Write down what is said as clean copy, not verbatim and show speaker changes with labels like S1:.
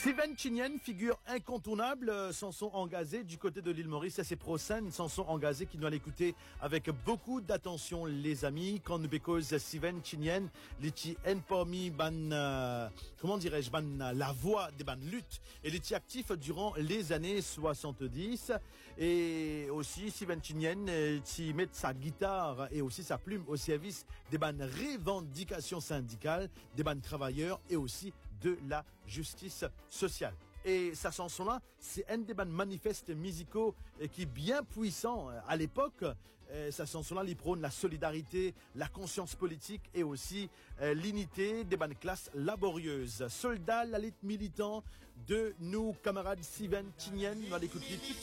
S1: Steven Chinian, figure incontournable, chanson engagée du côté de l'île Maurice. Ça c'est Prosen, chanson engagée qui doit l'écouter avec beaucoup d'attention, les amis. Quand nous because Steven Chinian, l'éti en parmi ban, comment dirais-je, ban la voix des ban lutte et l'éti actif durant les années 70. Et aussi Steven Chinian, qui met sa guitare et aussi sa plume au service des ban revendications syndicales, des ban travailleurs et aussi de la justice sociale. Et sa chanson-là, c'est un des manifestes musicaux qui est bien puissant à l'époque. Sa chanson-là, il prône la solidarité, la conscience politique et aussi l'unité des classes laborieuses. Soldats, la lutte militant de nos camarades Steven Chinian, on va l'écouter tout de suite.